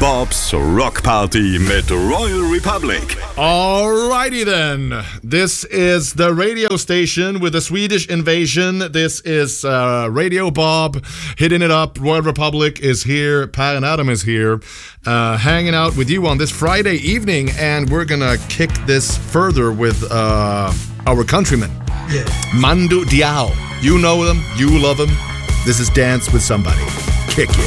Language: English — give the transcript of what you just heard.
Bob's Rock Party mit Royal Republic. Alrighty then. This is the radio station with the Swedish invasion. This is Radio Bob hitting it up. Royal Republic is here. Pat and Adam is here, hanging out with you on this Friday evening, and we're gonna kick this further with our countrymen. Yeah. Mando Diao. You know them. You love them. This is Dance with Somebody. Kick it.